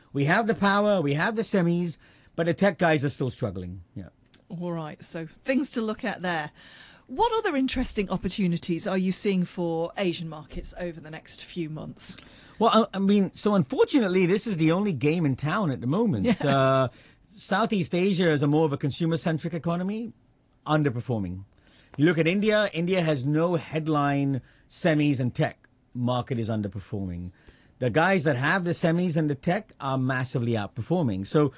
we have the power, we have the semis, but the tech guys are still struggling. Yeah. All right, so things to look at there. What other interesting opportunities are you seeing for Asian markets over the next few months? Well, I mean, so unfortunately, this is the only game in town at the moment. Yeah. Southeast Asia is a more of a consumer-centric economy, underperforming. You look at India, India has no headline semis and tech. Market is underperforming. The guys that have the semis and the tech are massively outperforming. So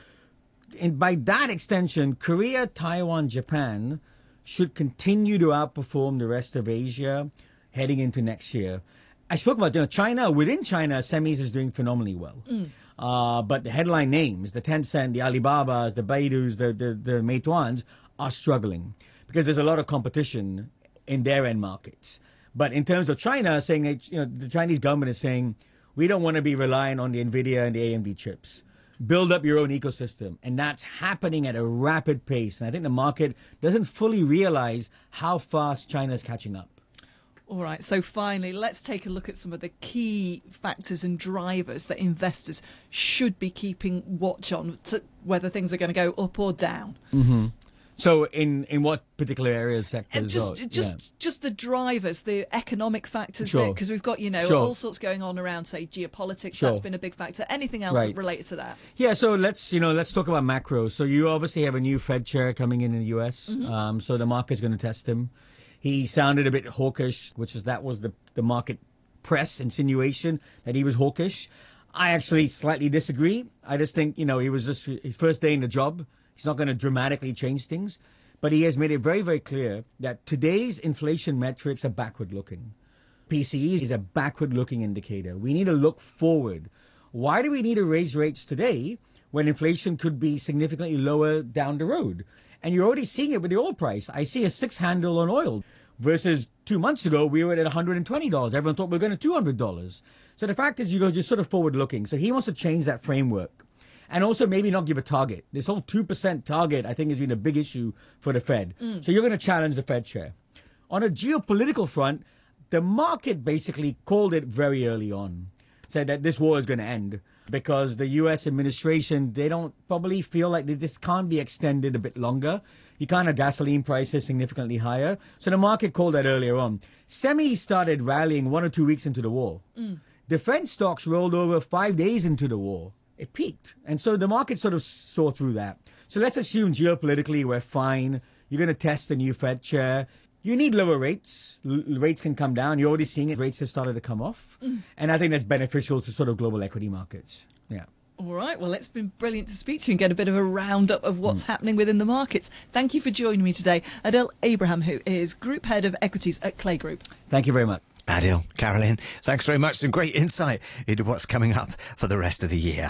by that extension, Korea, Taiwan, Japan should continue to outperform the rest of Asia heading into next year. I spoke about China. Within China, semis is doing phenomenally well. But the headline names, the Tencent, the Alibabas, the Baidus, the Meituans are struggling because there's a lot of competition in their end markets. But in terms of China, saying that, the Chinese government is saying, we don't want to be relying on the NVIDIA and the AMD chips. Build up your own ecosystem. And that's happening at a rapid pace. And I think the market doesn't fully realize how fast China's catching up. All right, so finally, let's take a look at some of the key factors and drivers that investors should be keeping watch on, to whether things are going to go up or down. Mm-hmm. So in what particular areas, sectors? Just the drivers, the economic factors, Sure. because we've got, Sure. all sorts going on around, say, geopolitics. Sure. That's been a big factor. Anything else Right. related to that? Yeah, so let's talk about macro. So you obviously have a new Fed chair coming in the US. Mm-hmm. So the market's going to test him. He sounded a bit hawkish, that was the market press insinuation that he was hawkish. I actually slightly disagree. I just think, he was just his first day in the job. He's not going to dramatically change things. But he has made it very, very clear that today's inflation metrics are backward-looking. PCE is a backward-looking indicator. We need to look forward. Why do we need to raise rates today when inflation could be significantly lower down the road? And you're already seeing it with the oil price. I see a 6 handle on oil versus 2 months ago, we were at $120. Everyone thought we were going to $200. So the fact is, you're sort of forward looking. So he wants to change that framework and also maybe not give a target. This whole 2% target, I think, has been a big issue for the Fed. So you're going to challenge the Fed chair. On a geopolitical front, the market basically called it very early on, said that this war is going to end. Because the U.S. administration, they don't probably feel like this can't be extended a bit longer. You can't have gasoline prices significantly higher. So the market called that earlier on. Semis started rallying 1 or 2 weeks into the war. Defense stocks rolled over 5 days into the war. It peaked. And so the market sort of saw through that. So let's assume geopolitically we're fine. You're going to test the new Fed chair. You need lower rates. Rates can come down. You're already seeing it. Rates have started to come off. And I think that's beneficial to sort of global equity markets. Yeah. All right. Well, it's been brilliant to speak to you and get a bit of a roundup of what's happening within the markets. Thank you for joining me today. Adil Abraham, who is Group Head of Equities at Clay Group. Thank you very much. Adil, Caroline, thanks very much. Some great insight into what's coming up for the rest of the year.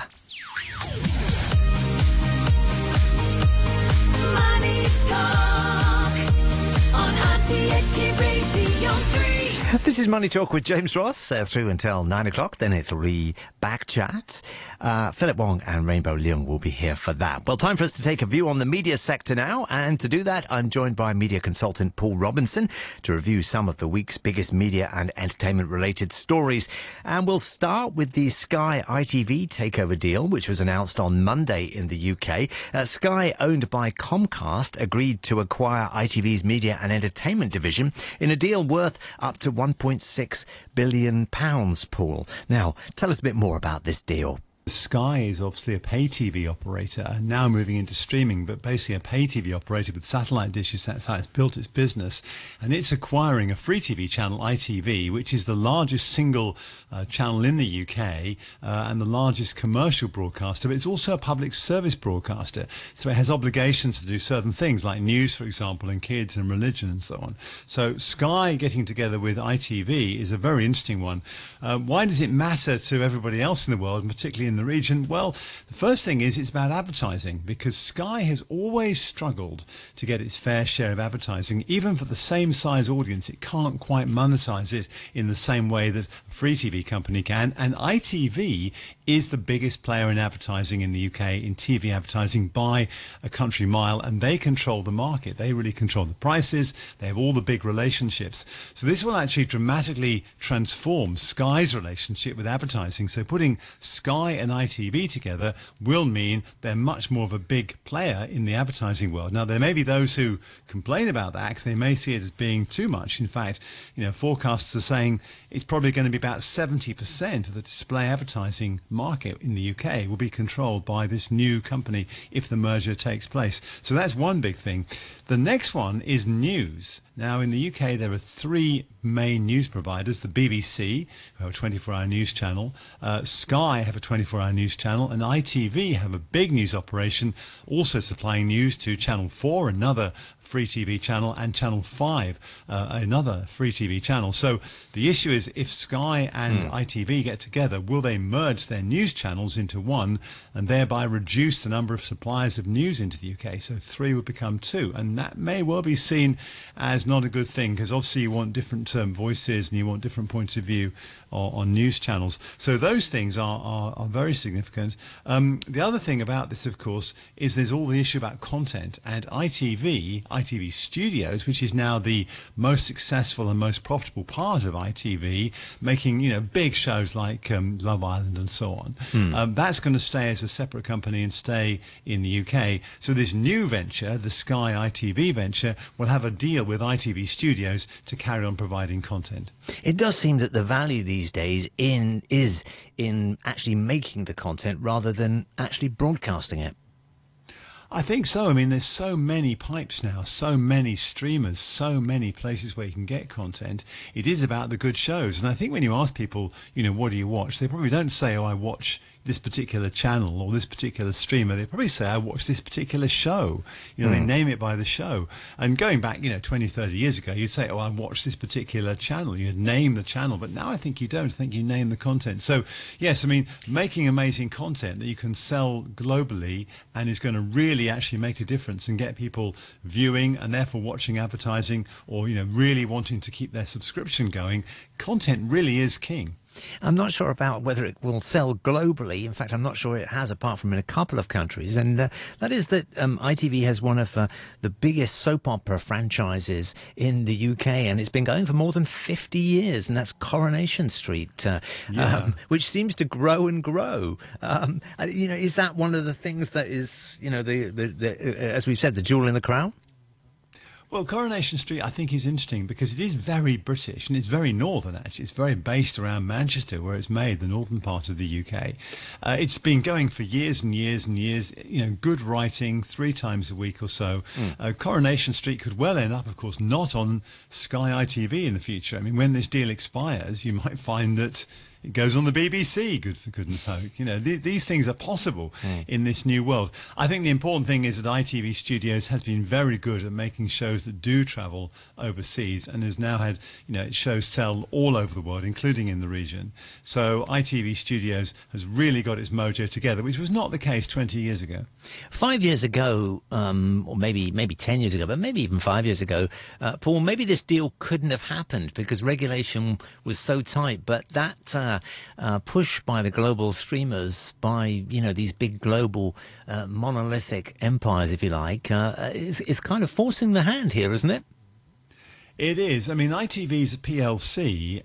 Money Talk on RTHK Radio 3. This is Money Talk with James Ross, through until 9 o'clock. Then it'll be back chat. Philip Wong and Rainbow Leung will be here for that. Well, time for us to take a view on the media sector now. And to do that, I'm joined by media consultant Paul Robinson to review some of the week's biggest media and entertainment-related stories. And we'll start with the Sky ITV takeover deal, which was announced on Monday in the UK. Sky, owned by Comcast, agreed to acquire ITV's media and entertainment division in a deal worth up to £1.6 billion, Paul. Now, tell us a bit more about this deal. Sky is obviously a pay TV operator, now moving into streaming, but basically a pay TV operator with satellite dishes. That's how it's built its business. And it's acquiring a free TV channel, ITV, which is the largest single channel in the UK and the largest commercial broadcaster, but it's also a public service broadcaster. So it has obligations to do certain things like news, for example, and kids and religion and so on. So Sky getting together with ITV is a very interesting one. Why does it matter to everybody else in the world, and particularly in the region? Well, the first thing is it's about advertising, because Sky has always struggled to get its fair share of advertising. Even for the same size audience, it can't quite monetize it in the same way that a free TV company can. And ITV is the biggest player in advertising in the UK, in TV advertising, by a country mile, and they control the market. They really control the prices. They have all the big relationships. So this will actually dramatically transform Sky's relationship with advertising. So putting Sky and ITV together will mean they're much more of a big player in the advertising world. Now, there may be those who complain about that because they may see it as being too much. In fact, forecasters are saying it's probably going to be about 70% of the display advertising market in the UK will be controlled by this new company if the merger takes place. So that's one big thing. The next one is news. Now, in the UK, there are three main news providers: the BBC, who have a 24-hour news channel, Sky have a 24-hour news channel, and ITV have a big news operation, also supplying news to Channel 4, another free TV channel, and Channel 5, another free TV channel. So the issue is, if Sky and ITV get together, will they merge their news channels into one and thereby reduce the number of suppliers of news into the UK? So three would become two, and that may well be seen as not a good thing, because obviously you want different voices and you want different points of view on news channels. So those things are very significant. The other thing about this, of course, is there's all the issue about content, and ITV Studios, which is now the most successful and most profitable part of ITV, making big shows like Love Island and so on. That's going to stay as a separate company and stay in the UK. So this new venture, the Sky ITV venture, will have a deal with ITV Studios to carry on providing content. It does seem that the value these days is in actually making the content rather than actually broadcasting it. I think so. I mean, there's so many pipes now, so many streamers, so many places where you can get content. It is about the good shows. And I think when you ask people, what do you watch? They probably don't say, I watch this particular channel or this particular streamer. They probably say, I watch this particular show. They name it by the show. And going back, 20, 30 years ago, you'd say, I watch this particular channel. You'd name the channel. But now I think you don't. I think you name the content. So, yes, I mean, making amazing content that you can sell globally and is going to really actually make a difference and get people viewing and therefore watching advertising, or, really wanting to keep their subscription going. Content really is king. I'm not sure about whether it will sell globally. In fact, I'm not sure it has, apart from in a couple of countries. And that is that ITV has one of the biggest soap opera franchises in the UK, and it's been going for more than 50 years, and that's Coronation Street, which seems to grow and grow. Is that one of the things that is, as we've said, the jewel in the crown? Well, Coronation Street, I think, is interesting because it is very British and it's very northern, actually. It's very based around Manchester, where it's made, the northern part of the UK. It's been going for years and years and years, good writing, 3 times a week or so. Coronation Street could well end up, of course, not on Sky ITV in the future. I mean, when this deal expires, you might find that it goes on the BBC, good for goodness sake. These things are possible in this new world. I think the important thing is that ITV Studios has been very good at making shows that do travel overseas and has now had, shows sell all over the world, including in the region. So ITV Studios has really got its mojo together, which was not the case 20 years ago. 5 years ago, or maybe 10 years ago, but maybe even 5 years ago, Paul, maybe this deal couldn't have happened because regulation was so tight, but that push by the global streamers, by these big global monolithic empires, if you like, is kind of forcing the hand here, isn't it? It is. I mean, ITV is a PLC,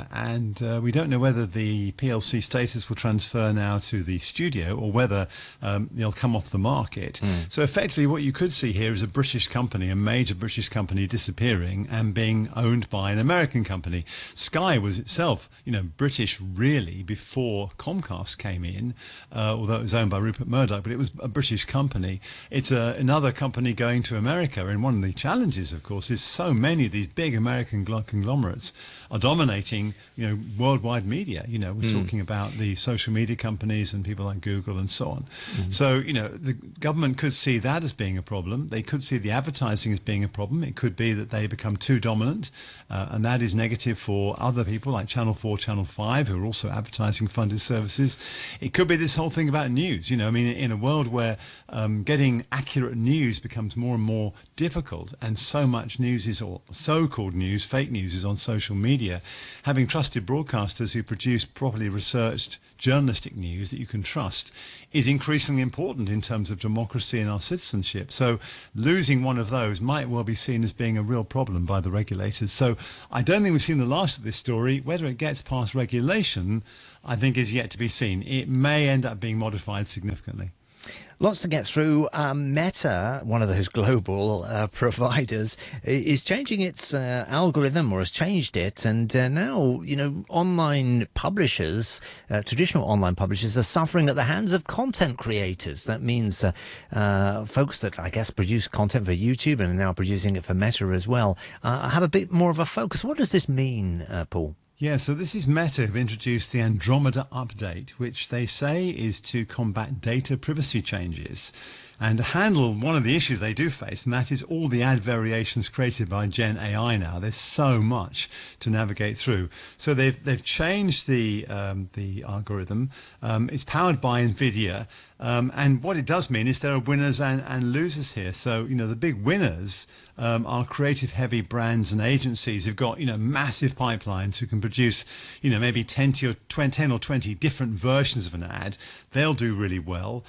and we don't know whether the PLC status will transfer now to the studio or whether they'll come off the market. So effectively what you could see here is a British company, a major British company, disappearing and being owned by an American company. Sky was itself, British really before Comcast came in, although it was owned by Rupert Murdoch, but it was a British company. It's another company going to America, and one of the challenges, of course, is so many of these big American conglomerates are dominating, worldwide media. We're talking about the social media companies and people like Google and so on. So, the government could see that as being a problem. They could see the advertising as being a problem. It could be that they become too dominant, and that is negative for other people like Channel 4, Channel 5, who are also advertising funded services. It could be this whole thing about news. In a world where getting accurate news becomes more and more difficult, and so much news is, or so-called news, fake news, is on social media. Having trusted broadcasters who produce properly researched, journalistic news that you can trust is increasingly important in terms of democracy and our citizenship. So losing one of those might well be seen as being a real problem by the regulators. So I don't think we've seen the last of this story. Whether it gets past regulation, I think, is yet to be seen. It may end up being modified significantly. Lots to get through. Meta, one of those global providers, is changing its algorithm, or has changed it. And now, online publishers, traditional online publishers, are suffering at the hands of content creators. That means folks that, I guess, produce content for YouTube and are now producing it for Meta as well, have a bit more of a focus. What does this mean, Paul? Yeah, so this is Meta who've introduced the Andromeda update, which they say is to combat data privacy changes and handle one of the issues they do face, and that is all the ad variations created by Gen AI now. There's so much to navigate through. So they've changed the algorithm. It's powered by NVIDIA. And what it does mean is there are winners and losers here. So, the big winners are creative-heavy brands and agencies who've got, massive pipelines who can produce, maybe 10 or 20 different versions of an ad. They'll do really well.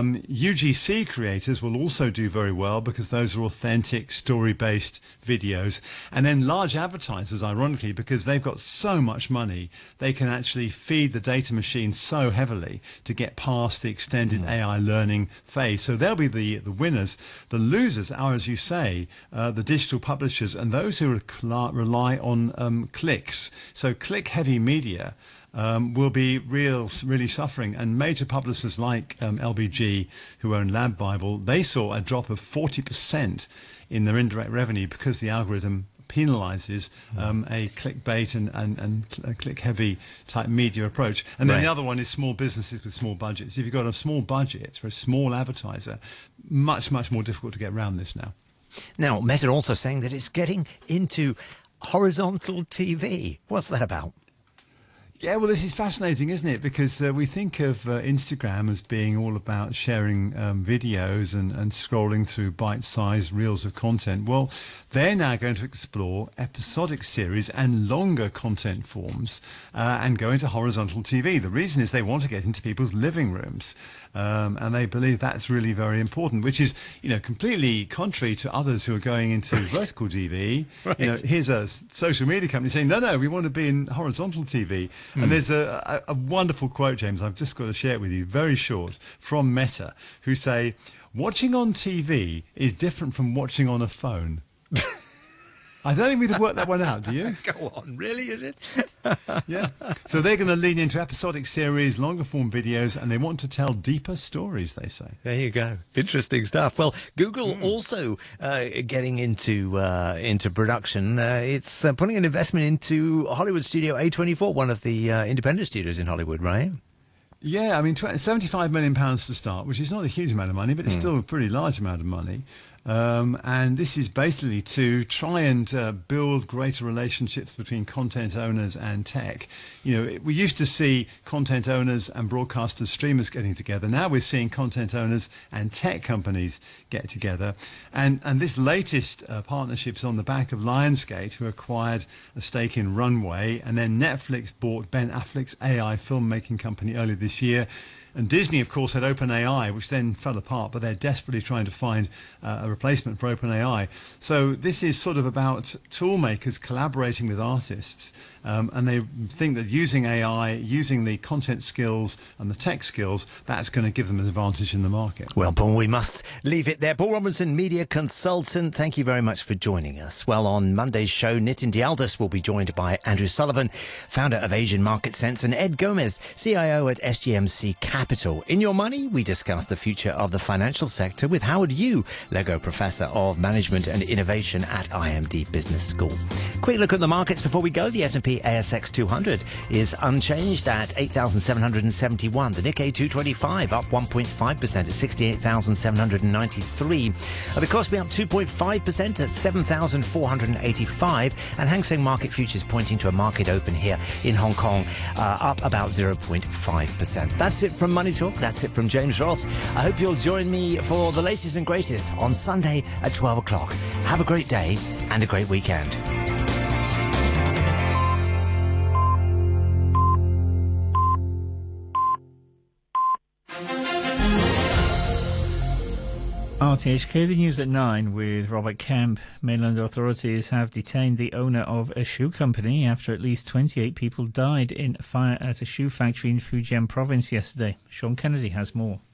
UGC creators will also do very well because those are authentic, story-based videos. And then large advertisers, ironically, because they've got so much money, they can actually feed the data machine so heavily to get past the extended AI learning phase. So they'll be the winners. The losers are, as you say, the digital publishers and those who rely on clicks. So click-heavy media will be really suffering. And major publishers like LBG, who own LabBible, they saw a drop of 40% in their indirect revenue because the algorithm penalises a clickbait and click-heavy type media approach. And then the other one is small businesses with small budgets. If you've got a small budget for a small advertiser, much more difficult to get around this now. Now, Meta also saying that it's getting into horizontal TV. What's that about? Yeah, well, this is fascinating, isn't it? Because we think of Instagram as being all about sharing videos and scrolling through bite-sized reels of content. Well, they're now going to explore episodic series and longer content forms and go into horizontal TV. The reason is they want to get into people's living rooms. And they believe that's really very important, which is, completely contrary to others who are going into vertical TV. Right. Here's a social media company saying, no, we want to be in horizontal TV. And there's a wonderful quote, James, I've just got to share it with you, very short, from Meta, who say, watching on TV is different from watching on a phone. I don't think we'd have worked that one out, do you? Go on, really, is it? Yeah. So they're going to lean into episodic series, longer form videos, and they want to tell deeper stories, they say. There you go. Interesting stuff. Well, Google also getting into production. It's putting an investment into Hollywood studio A24, one of the independent studios in Hollywood, right? Yeah, I mean, £75 million to start, which is not a huge amount of money, but it's still a pretty large amount of money. And this is basically to try and build greater relationships between content owners and tech. We used to see content owners and broadcasters, streamers getting together. Now we're seeing content owners and tech companies get together. And this latest partnership is on the back of Lionsgate, who acquired a stake in Runway. And then Netflix bought Ben Affleck's AI filmmaking company earlier this year. And Disney, of course, had OpenAI, which then fell apart, but they're desperately trying to find a replacement for OpenAI. So this is sort of about tool makers collaborating with artists. And they think that using AI, using the content skills and the tech skills, that's going to give them an advantage in the market. Well, Paul, we must leave it there. Paul Robinson, media consultant, thank you very much for joining us. Well, on Monday's show, Nitin Dialdus will be joined by Andrew Sullivan, founder of Asian Market Sense, and Ed Gomez, CIO at SGMC Capital. In Your Money, we discuss the future of the financial sector with Howard Yu, Lego Professor of Management and Innovation at IMD Business School. Quick look at the markets before we go. The S&P ASX 200 is unchanged at 8,771. The Nikkei 225 up 1.5% at 68,793. The Kospi up 2.5% at 7,485. And Hang Seng Market Futures pointing to a market open here in Hong Kong up about 0.5%. That's it from Money Talk. That's it from James Ross. I hope you'll join me for the latest and greatest on Sunday at 12 o'clock. Have a great day and a great weekend. RTHK, the news at 9 with Robert Kemp. Mainland authorities have detained the owner of a shoe company after at least 28 people died in a fire at a shoe factory in Fujian province yesterday. Sean Kennedy has more.